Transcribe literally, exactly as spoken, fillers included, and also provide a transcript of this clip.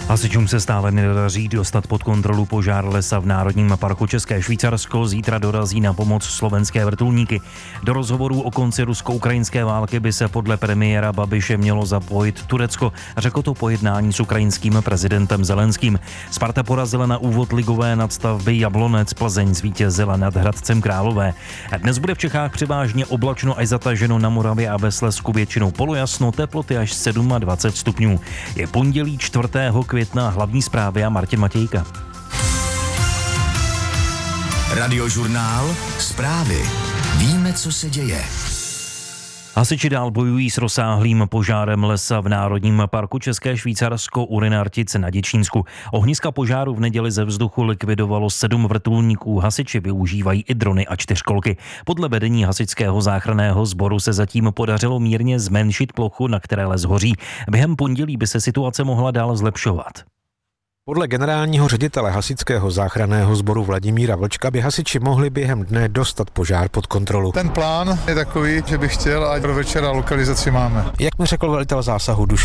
Hasičům se stále nedaří dostat pod kontrolu požár lesa v Národním parku České Švýcarsko. Zítra dorazí na pomoc slovenské vrtulníky. Do rozhovorů o konci rusko-ukrajinské války by se podle premiéra Babiše mělo zapojit Turecko, řekl to po jednání s ukrajinským prezidentem Zelenským. Sparta porazila na úvod ligové nadstavby Jablonec, Plzeň zvítězila nad Hradcem Králové. Dnes bude v Čechách převážně oblačno až zataženo, na Moravě a ve Slezsku většinou polojasno, teploty až dvacet sedm stupňů. Je pondělí čtvrtého května, hlavní zprávy a Martin Matějka. Radiožurnál Zprávy. Víme, co se děje. Hasiči dál bojují s rozsáhlým požárem lesa v Národním parku České Švýcarsko u Rynartic na Děčínsku. Ohniska požáru v neděli ze vzduchu likvidovalo sedm vrtulníků. Hasiči využívají i drony a čtyřkolky. Podle vedení hasičského záchranného sboru se zatím podařilo mírně zmenšit plochu, na které les hoří. Během pondělí by se situace mohla dál zlepšovat. Podle generálního ředitele hasičského záchranného sboru Vladimíra Vlčka by hasiči mohli během dne dostat požár pod kontrolu. Ten plán je takový, že bych chtěl, ať pro večera lokalizaci máme. Jak mi řekl velitel zásahu Dušan